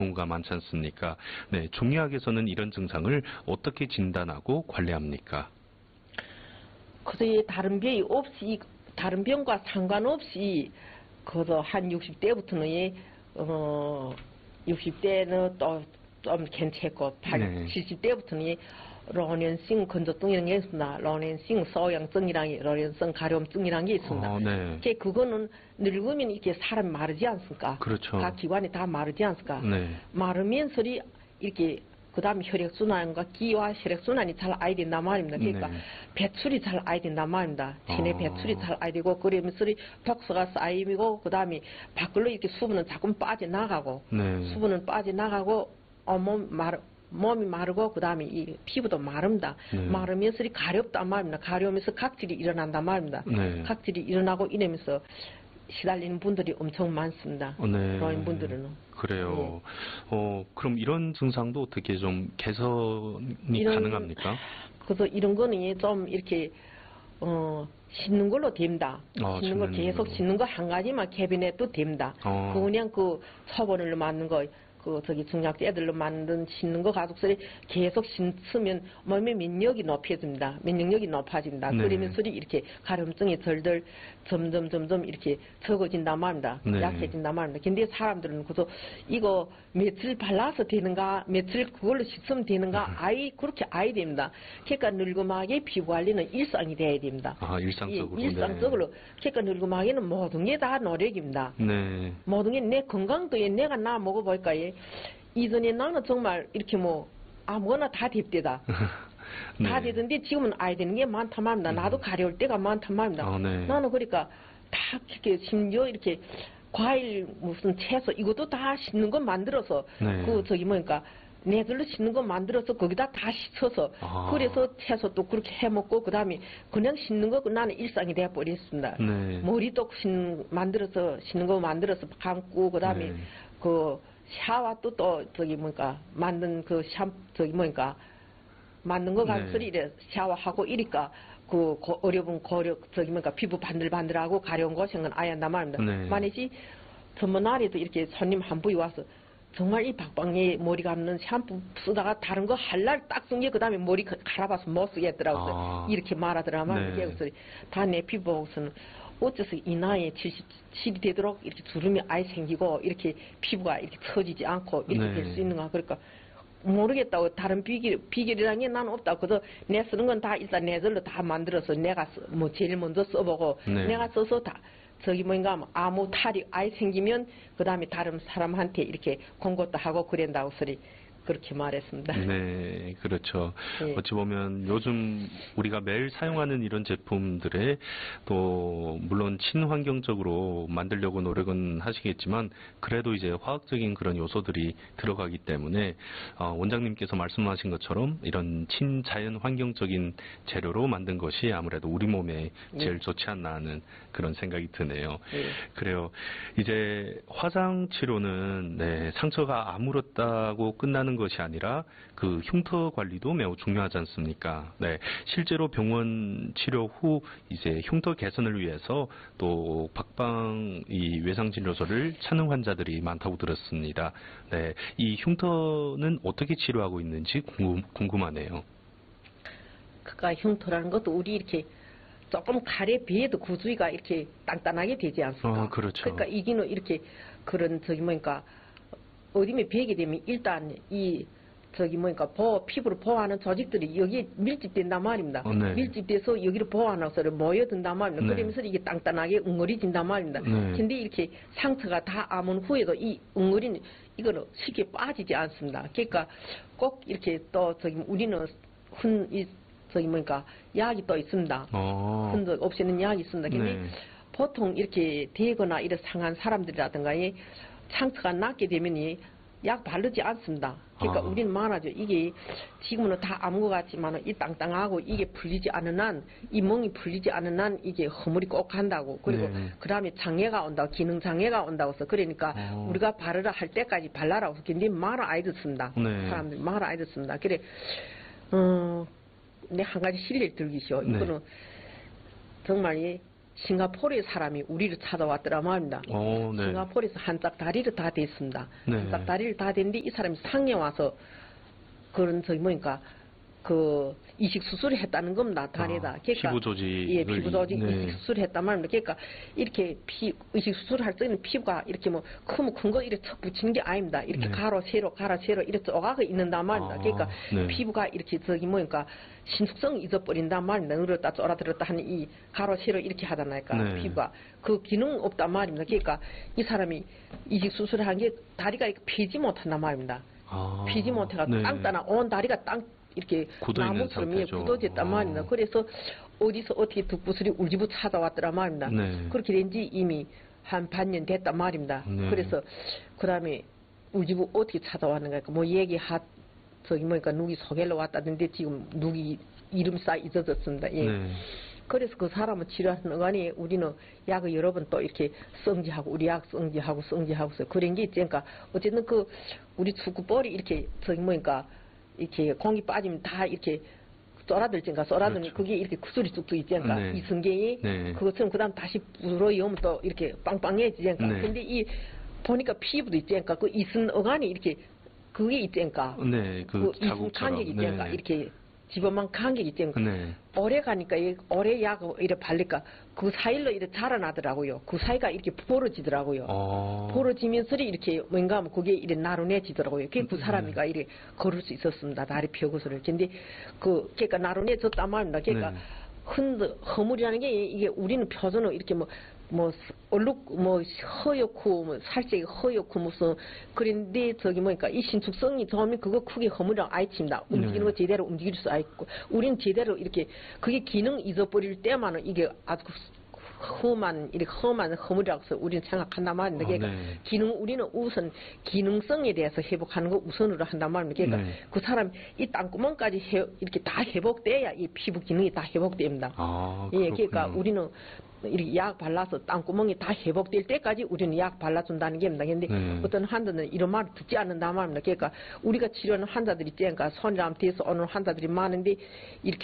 경우가 많지 않습니까? 네, 중의학에서는 이런 증상을 어떻게 진단하고 관리합니까? 그래서 다른 병과 상관없이 그래서 한 60대부터는 60대는 또 좀 괜찮고 70대부터는 로렌싱 건조증이라는 게 있습니다. 로렌싱 소양증이랑 로렌싱 가려움증이라는 게 있습니다. 네. 그거는 늙으면 이렇게 사람 마르지 않습니까? 그렇죠. 각 기관이 다 마르지 않습니까? 네. 마르면서 이렇게 그 다음에 혈액순환과 기와 혈액순환이 잘 아야 된단 말입니다. 그러니까 네. 배출이 잘 아야 된단 말입니다. 체내 배출이 잘 아야 되고, 그러면서 독소가 쌓이고, 그 다음에 밖으로 이렇게 수분은 자꾸 빠져나가고, 네. 수분은 빠져나가고, 몸이 마르고, 그 다음에 이 피부도 마릅니다. 네. 마르면서 가렵단 말입니다. 가려우면서 각질이 일어난단 말입니다. 네. 각질이 일어나고 이러면서 시달리는 분들이 엄청 많습니다. 네. 그런 분들은. 그래요. 그럼 이런 증상도 어떻게 좀 개선이 가능합니까? 그래서 이런 거는 좀 이렇게, 씻는 걸로 됩니다. 씻는 걸 계속 씻는 거 한 가지만 개변해도 됩니다. 그냥 처번으로 맞는 거, 중약제 애들로 만든 씻는 거 가족들이 계속 씻으면 몸의 면역력이 높아집니다. 면역력이 높아진다. 네. 그러면서 이렇게 가려움증이 덜덜 점점 이렇게 적어진단 말입니다. 네. 약해진단 말입니다. 근데 사람들은 그래서 이거 며칠 발라서 되는가, 며칠 그걸로 씻으면 되는가, 그렇게 아야 됩니다. 그러니까 늙음하게 피부 관리는 일상이 돼야 됩니다. 일상적으로. 일상적으로. 네. 그러니까 늙음하게는 모든 게 다 노력입니다. 네. 모든 게 내 건강도 내가 나 먹어볼까. 이전에 나는 정말 이렇게 아무거나 다 됩대다. 네. 다 되던데 지금은 아야 되는 게 많단 말입니다. 나도 가려울 때가 많단 말입니다. 네. 나는 그러니까 다 이렇게 심지어 이렇게 과일 무슨 채소 이것도 다 씻는 거 만들어서 네. 내들로 씻는 거 만들어서 거기다 다 씻어서 그래서 채소도 그렇게 해먹고 그 다음에 그냥 씻는 거 나는 일상이 돼버렸습니다. 네. 머리도 씻는 거 만들어서 감고 그 다음에 네. 샤워도 만든 만든 거 가지고 네. 이래 샤워하고 이니까 어려운 피부 반들반들하고 가려운 곳인 건 아야 한단 말입니다. 네. 만약에 전번날에도 이렇게 손님 한 분이 와서 정말 이 박방에 머리 감는 샴푸 쓰다가 다른 거 할 날 딱 쓴 게 그 다음에 머리 갈아봐서 못 쓰겠더라고요. 이렇게 말하더라만. 네. 그래서 다 내 피부 보고서는 어째서 이 나이에 77이 되도록 이렇게 주름이 아예 생기고 이렇게 피부가 이렇게 처지지 않고 이렇게 네. 될 수 있는가. 그러니까 모르겠다고. 다른 비결이라는 게 난 없다고. 그래서 내 쓰는 건 다 일단 내절로 다 만들어서 내가 제일 먼저 써보고 네. 내가 써서 다 아무 탈이 아예 생기면 그 다음에 다른 사람한테 이렇게 공고도 하고 그런다고 그렇게 말했습니다. 네, 그렇죠. 네. 어찌 보면 요즘 우리가 매일 사용하는 이런 제품들에 또 물론 친환경적으로 만들려고 노력은 하시겠지만 그래도 이제 화학적인 그런 요소들이 들어가기 때문에 원장님께서 말씀하신 것처럼 이런 친자연 환경적인 재료로 만든 것이 아무래도 우리 몸에 제일 좋지 않나 하는 그런 생각이 드네요. 네. 그래요. 이제 화상 치료는 상처가 아물었다고 끝나는 것이 아니라 그 흉터 관리도 매우 중요하지 않습니까? 네, 실제로 병원 치료 후 이제 흉터 개선을 위해서 또 박방 이 외상진료소를 찾는 환자들이 많다고 들었습니다. 네, 이 흉터는 어떻게 치료하고 있는지 궁금하네요. 그러니까 흉터라는 것도 우리 이렇게 조금 가래 비해도 구주위가 이렇게 단단하게 되지 않습니까? 그렇죠. 그러니까 이기는 이렇게 그런 어디면 베게 되면 일단 피부를 보호하는 조직들이 여기에 밀집된단 말입니다. 네. 밀집돼서 여기를 보호하면서 모여든단 말입니다. 네. 그러면서 이게 단단하게 웅얼해진단 말입니다. 네. 근데 이렇게 상처가 다 아문 후에도 이 웅얼이는 이거는 쉽게 빠지지 않습니다. 그러니까 꼭 이렇게 또 우리는 약이 또 있습니다. 흔적 없애는 약이 있습니다. 근데 네. 보통 이렇게 되거나 이런 상한 사람들이라든가 상처가 낫게 되면 약 바르지 않습니다. 그러니까 우리는 말하죠. 이게 지금은 다 아무 것 같지만 이 땅땅하고 이게 풀리지 않은 한, 이 멍이 풀리지 않은 한 이게 허물이 꼭 한다고. 그리고 그 다음에 장애가 온다고, 기능 장애가 온다고 해서 그러니까 우리가 바르라 할 때까지 발라라고 해서 근데 말을 안 듣습니다. 네. 사람들이 말을 안 듣습니다. 그래, 내 한 가지 실례를 들기시오. 이거는 정말 싱가포르의 사람이 우리를 찾아왔더라 말입니다. 네. 싱가포르에서 한짝 다리를 다 댔습니다. 네. 한짝 다리를 다 댔는데 이 사람이 상해 와서 그런 저기 뭐니까 그 이식 수술을 했다는 겁니다. 다리에다. 그러니까 피부 조직. 예, 피부 조직 네. 이식 수술을 했단 말입니다. 그러니까 이렇게 이식 수술을 할 때는 피부가 이렇게 뭐 큰 거 이렇게 척 붙이는 게 아닙니다. 이렇게 네. 가로 세로 이렇게 쪼가고 있는단 말입니다. 그러니까 네. 피부가 이렇게 저기 뭐니까 신축성 잊어버린단 말입니다. 늘었다 쪼라들었다 하는 이 가로 세로 이렇게 하잖아요. 그러니까 네. 피부가 그 기능 없단 말입니다. 그러니까 이 사람이 이식 수술을 한 게 다리가 이렇게 펴지 못한단 말입니다. 펴지 못해가 네. 땅 따나 온 다리가 땅 이렇게 굳어있는 나무처럼 상태죠. 굳어졌단 말입니다. 그래서 어디서 어떻게 득부술이 우리 집 찾아왔더란 말입니다. 네. 그렇게 된 지 이미 한 반년 됐단 말입니다. 네. 그래서 그 다음에 우리 집 어떻게 찾아왔는가 뭐 저기 뭐니까 누기 소개로 왔다던데 지금 누기 이름 쌓 잊어졌습니다. 예. 네. 그래서 그 사람을 치료하는 동안에 우리는 약을 여러 번 또 이렇게 성지하고 우리 약 성지하고서 그런 게 있으니까 어쨌든 그 우리 축구볼이 이렇게 저기 뭐니까 이렇게 공기 빠지면 다 이렇게 쏘라들지니까 쏘라더니 그렇죠. 그게 이렇게 구슬이 뚝뚝 있지니까 네. 이승계이 네. 그것처럼 그다음 다시 부러이오면 또 이렇게 빵빵해지니까 네. 근데 이 보니까 피부도 있지니까 그 이승 어간이 이렇게 그게 있지니까 네. 그 이승 자국처럼. 간격이 있지니까 네. 이렇게 집어만 간격이 있지니까 네. 오래 가니까 오래 약 이래 바르니까 그 사이로 이렇게 자라나더라고요. 그 사이가 이렇게 벌어지더라고요. 벌어지면서 이렇게 뭔가 하면 그게 이렇게 나른해지더라고요. 그 사람이가 이렇게 걸을 수 있었습니다. 다리 펴고서를. 근데 그러니까 나른해졌단 말입니다. 그러니까 네. 허물이라는 게 이게 우리는 표준으로 이렇게 얼룩 허옇고 살짝이 허옇고 무슨 그런데 저기 뭐니까 이 신축성이 좋으면 그거 크게 허물이랑 아예 칩니다. 움직이는 거 제대로 움직일 수 있고 우리는 제대로 이렇게 그게 기능 잊어버릴 때만은 이게 아주 험한 허물이라고 해서 우리는 생각한단 말입니다. 그러니까 우리는 우선 기능성에 대해서 회복하는 거 우선으로 한단 말입니다. 그러니까 그 사람 이 땅구멍까지 이렇게 다 회복돼야 이 피부 기능이 다 회복됩니다. 예, 그러니까 우리는 이렇게 약 발라서 땅구멍이 다 회복될 때까지 우리는 약 발라준다는 게 입니다. 그런데 어떤 환자는 이런 말을 듣지 않는단 말입니다. 그러니까 우리가 치료하는 환자들이 있으니까 손이랑 뒤에서 오는 환자들이 많은데 이렇게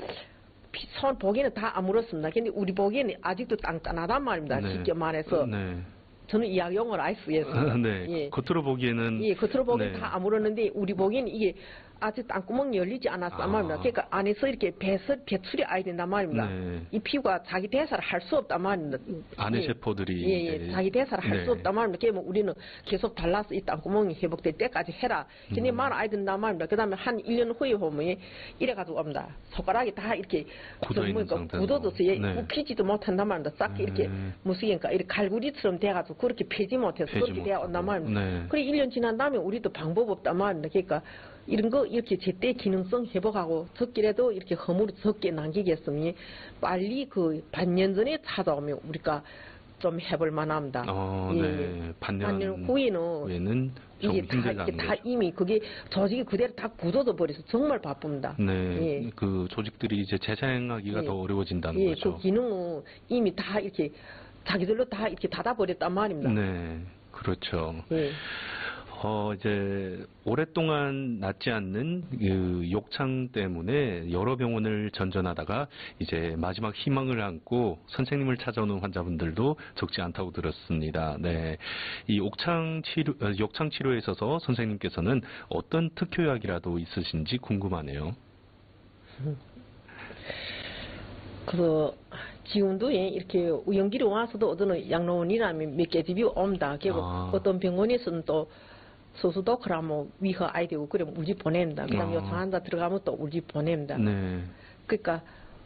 손 보기에는 다 아물었습니다. 근데 우리 보기에는 아직도 단단하단 말입니다. 쉽게 말해서. 저는 이 약 용어를 아예 쓰겠습니다. 네. 예. 겉으로 보기에는. 예, 겉으로 보기에는 다 아물었는데 우리 보기에는 이게 아직 땅구멍이 열리지 않았단 말입니다. 그러니까 안에서 이렇게 배출이 아야 된단 말입니다. 이 피부가 자기 대사를 할 수 없단 말입니다. 안에 세포들이. 예, 자기 대사를 할 수 없단 말입니다. 그러면 우리는 계속 발라서 이 땅구멍이 회복될 때까지 해라. 근데 말 아야 된단 말입니다. 그 다음에 한 1년 후에 보면 이래가지고 옵니다. 손가락이 다 이렇게 굳어져서 웃기지도 못한단 말입니다. 싹 이렇게 무시니까 이렇게 갈구리처럼 돼가지고 그렇게 펴지 못해서 그렇게 되어 온단 말입니다. 그래 1년 지난 다음에 우리도 방법 없단 말입니다. 그러니까 이런 거 이렇게 제때 기능성 회복하고 적기라도 이렇게 허물을 적게 남기겠으니 빨리 그 반년 전에 찾아오면 우리가 좀 해볼 만합니다. 네. 반년 후에는 좀 이게 다 이미 그게 조직이 그대로 다 굳어져 버려서 정말 바쁩니다. 네. 그 조직들이 이제 재생하기가 더 어려워진다는 거죠. 그 기능은 이미 다 이렇게 자기들로 다 이렇게 닫아버렸단 말입니다. 네. 그렇죠. 이제 오랫동안 낫지 않는 그 욕창 때문에 여러 병원을 전전하다가 이제 마지막 희망을 안고 선생님을 찾아오는 환자분들도 적지 않다고 들었습니다. 네. 이 욕창 치료에 있어서 선생님께서는 어떤 특효약이라도 있으신지 궁금하네요. 지금도 이렇게 우연길에 와서도 어떤 양로원이라면 몇 개 집이 옵니다. 어떤 병원에서는 또 소수도 그러면 위허 아이 되고 그러면 우리 집 보냅니다. 그다음에 요청한다 들어가면 또 우리 집 보냅니다. 그러니까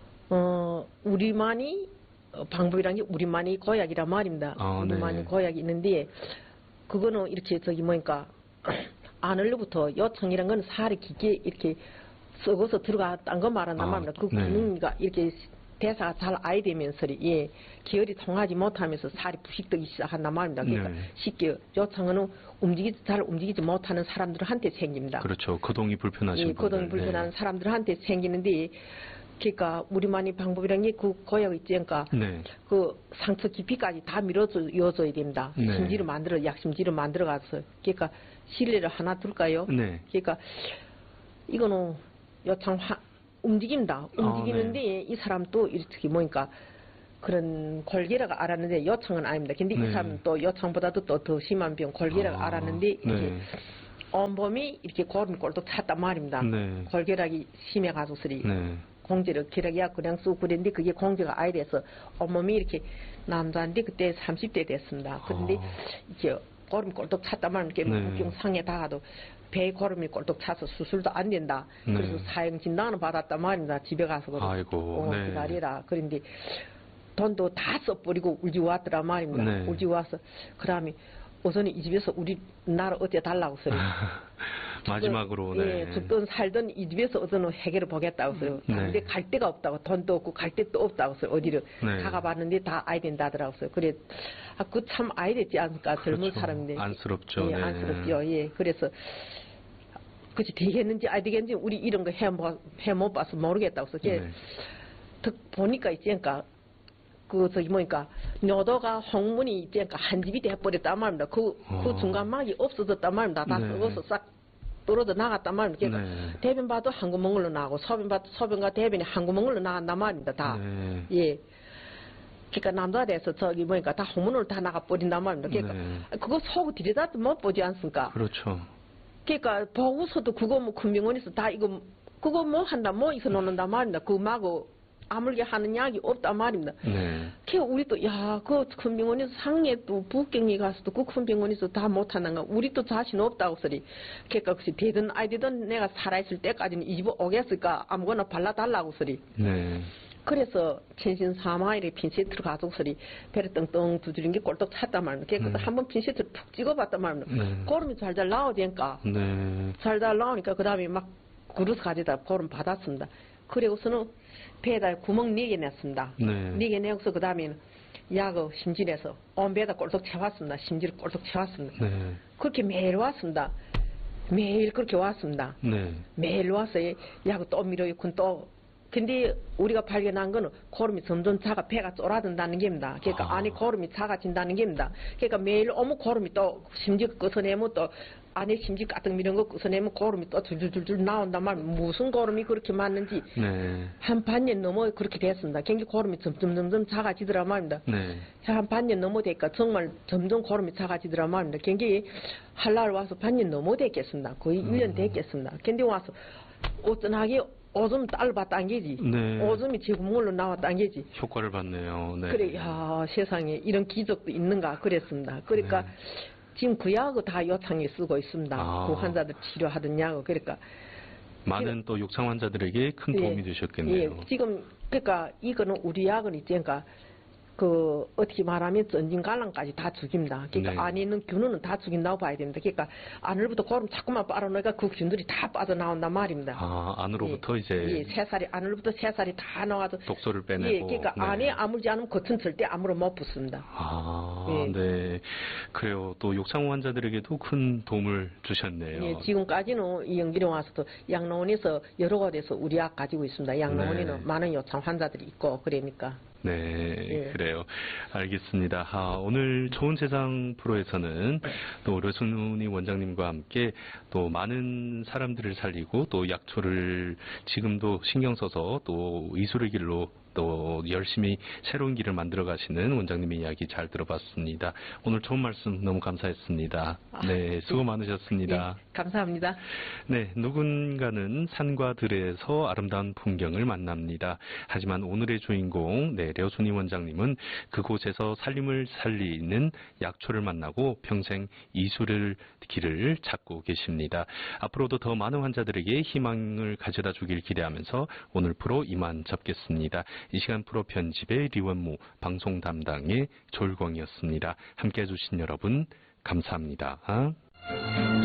우리만이 방법이란 게 우리만이 고약이란 말입니다. 우리만이 고약이 있는데 그거는 이렇게 저기 뭐니까 안을로부터 요청이란 건 살이 깊게 이렇게 썩어서 들어갔다는 거 말한단 말입니다. 그 기능이가 이렇게 대사가 잘 아야 되면서 계열이 통하지 못하면서 살이 부식되기 시작한단 말입니다. 그러니까 쉽게 요청은 잘 움직이지 못하는 사람들한테 생깁니다. 그렇죠. 거동이 불편하신 분들. 거동이 불편한 사람들한테 생기는데 그러니까 우리만의 방법이란 게 그 고약 있지 않습니까? 그 상처 깊이까지 다 밀어줘야 됩니다. 심지를 약심지를 만들어가서 그러니까 실내를 하나 둘까요? 그러니까 이거는 요청 움직인다. 움직이는데 이 사람 또 이렇게 뭐니까 그런 골계라가 알았는데 요청은 아닙니다. 근데 이 사람은 또 요청보다도 또 더 심한 병 골계라가 알았는데 이렇게 온몸이 이렇게 고름이 꼴떡 찼단 말입니다. 골계락이 심해가지고서리 공제를 기락이야 그냥 쑥 그랬는데 그게 공제가 아예 돼서 온몸이 이렇게 남자인데 그때 30대 됐습니다. 그런데 이렇게 고름이 꼴떡 찼단 말입니다. 무경 상에 닿아도 배에 고름이 꼴떡 차서 수술도 안 된다. 그래서 사형 진단을 받았단 말입니다. 집에 가서 아이고, 기다리라. 그런데 돈도 다 써버리고 우리 왔더라 말입니다. 우리 와서 그다음에 우선 이 집에서 우리 나를 어째 달라고 소리. 마지막으로 죽든 살든 이 집에서 어떤 해결을 보겠다고 소리. 근데 갈 데가 없다고 돈도 없고 갈 데도 없다고 소리. 어디를 가가봤는데 다 아이 된다더라고 소리. 그래 그 참 아이 됐지 않습니까? 젊은 사람인데. 안쓰럽죠. 안쓰럽죠. 예. 그래서 그치 되겠는지 아이 되겠는지 우리 이런 거 해 못 봐서 모르겠다고 소리. 보니까 있으니까. 그 저기 뭐니까 뇨도가 홍문이 있으니까 한 집이 돼버렸단 말입니다. 그 중간막이 없어졌단 말입니다. 다 썩어서 싹 떨어져 나갔단 말입니다. 그러니까 대변 봐도 한 구멍으로 나고 소변과 대변이 한 구멍으로 나간단 말입니다. 다. 예. 그러니까 남자에 대해서 저기 뭐니까 다 홍문으로 다 나가버린단 말입니다. 그러니까 그거 속 들여다도 못 보지 않습니까? 그렇죠. 그러니까 보고서도 그거 뭐 큰 병원에서 다 이거 그거 뭐 한다 뭐 있어 놓는단 말입니다. 그 마고 아물게 하는 약이 없단 말입니다. 그래서 우리 또, 야, 그 큰 병원에서 상해 또 북경에 가서도 그 큰 병원에서 다 못하는 거, 우리 또 자신 없다고 소리. 그러니까 혹시 되든 아이 되든 내가 살아있을 때까지는 이 집에 오겠을까 아무거나 발라달라고 소리. 그래서 천신사마일에 핀세트를 가지고 소리 배를 떵떵 두드린 게 꼴떡 찼단 말입니다. 그래서 한번 핀세트를 푹 찍어봤단 말입니다. 고름이 잘잘 나오니까. 잘잘 나오니까 그 다음에 막 그릇 가져다 고름 받았습니다. 그리고서는 배에다 구멍 4개 냈습니다. 4개 내고서 그 다음에는 약을 심질해서 온 배에다 꼴떡 채웠습니다. 심지를 꼴떡 채웠습니다. 그렇게 매일 왔습니다. 매일 그렇게 왔습니다. 매일 와서 약을 또 밀어있고 또 근데 우리가 발견한 거는 고름이 점점 차가 배가 쫄아든다는 겁니다. 그러니까 안에 고름이 작아진다는 겁니다. 그러니까 매일 오면 고름이 또 심지 꺼서내면 또 안에 심지 가득 미는 거 꺼서내면 고름이 또 줄줄줄줄 나온단 말이에요. 무슨 고름이 그렇게 많은지 한 반년 넘어 그렇게 됐습니다. 굉장히 고름이 점점 작아지더라 말입니다. 한 반년 넘어 되니까 정말 점점 고름이 작아지더라 말입니다. 굉장히 한날 와서 반년 넘어 됐겠습니다. 거의 1년 됐겠습니다. 근데 와서 어쩐하게 오줌 딸봤단 게지. 오줌이 제구멍으로 나왔단 게지. 효과를 봤네요. 그래, 야, 세상에 이런 기적도 있는가 그랬습니다. 그러니까 지금 그 약을 다 요창에 쓰고 있습니다. 그 환자들 치료하던 약을. 그러니까 많은 또 욕창 환자들에게 큰 도움이 되셨겠네요. 지금 그러니까 이거는 우리 약은 있으니까 그 어떻게 말하면 전진갈랑까지 다 죽입니다. 그러니까 안에 있는 균은 다 죽인다고 봐야 됩니다. 그러니까 안으로부터 고름 자꾸만 빨아놓으니까 그 균들이 다 빠져나온단 말입니다. 안으로부터 이제 새살이 안으로부터 새살이 다 나와서 독소를 빼내고. 그러니까 안에 아물지 않으면 겉은 절대 아무로 못 붙습니다. 네. 그래요. 또 욕창 환자들에게도 큰 도움을 주셨네요. 지금까지는 이 연기에 와서도 양로원에서 여러 곳에서 우리 약 가지고 있습니다. 양로원에는 많은 욕창 환자들이 있고 그러니까. 그래요. 알겠습니다. 오늘 좋은 세상 프로에서는 또 류순희 원장님과 함께 또 많은 사람들을 살리고 또 약초를 지금도 신경 써서 또 이술의 길로 또 열심히 새로운 길을 만들어 가시는 원장님의 이야기 잘 들어봤습니다. 오늘 좋은 말씀 너무 감사했습니다. 수고 많으셨습니다. 감사합니다. 누군가는 산과 들에서 아름다운 풍경을 만납니다. 하지만 오늘의 주인공 류순희 원장님은 그곳에서 살림을 살리는 약초를 만나고 평생 이술의 길을 찾고 계십니다. 앞으로도 더 많은 환자들에게 희망을 가져다 주길 기대하면서 오늘 프로 이만 접겠습니다. 이 시간 프로 편집의 리원무, 방송 담당의 조일광이었습니다. 함께해 주신 여러분 감사합니다.